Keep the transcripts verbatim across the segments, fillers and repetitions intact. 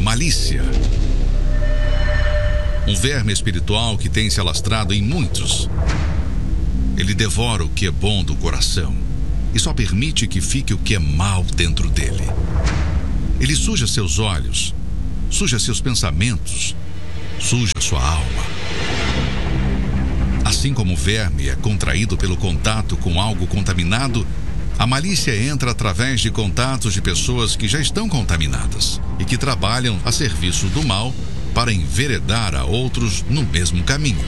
malícia. Um verme espiritual que tem se alastrado em muitos. Ele devora o que é bom do coração e só permite que fique o que é mal dentro dele. Ele suja seus olhos, suja seus pensamentos, suja sua alma. Assim como o verme é contraído pelo contato com algo contaminado, a malícia entra através de contatos de pessoas que já estão contaminadas e que trabalham a serviço do mal para enveredar a outros no mesmo caminho.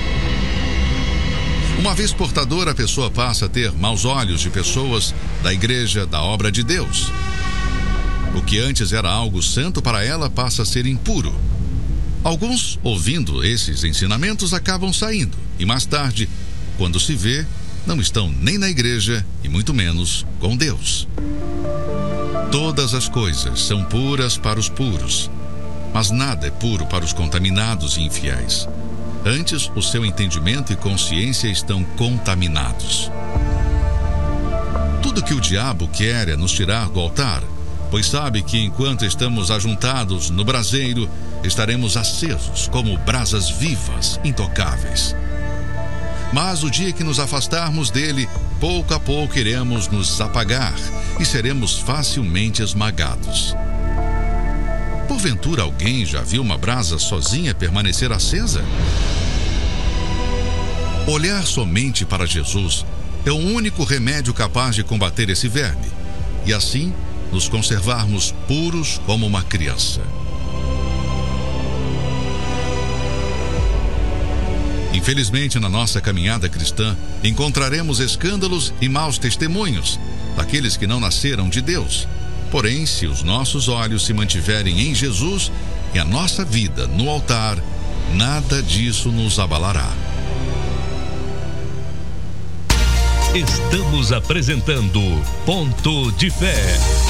Uma vez portadora, a pessoa passa a ter maus olhos de pessoas da igreja, da obra de Deus. O que antes era algo santo para ela passa a ser impuro. Alguns, ouvindo esses ensinamentos, acabam saindo e mais tarde, quando se vê, não estão nem na igreja e muito menos com Deus. Todas as coisas são puras para os puros, mas nada é puro para os contaminados e infiéis. Antes, o seu entendimento e consciência estão contaminados. Tudo que o diabo quer é nos tirar do altar, pois sabe que enquanto estamos ajuntados no braseiro, estaremos acesos como brasas vivas, intocáveis. Mas o dia que nos afastarmos dele, pouco a pouco iremos nos apagar e seremos facilmente esmagados. Porventura alguém já viu uma brasa sozinha permanecer acesa? Olhar somente para Jesus é o único remédio capaz de combater esse verme e assim nos conservarmos puros como uma criança. Infelizmente, na nossa caminhada cristã, encontraremos escândalos e maus testemunhos daqueles que não nasceram de Deus. Porém, se os nossos olhos se mantiverem em Jesus e a nossa vida no altar, nada disso nos abalará. Estamos apresentando Ponto de Fé.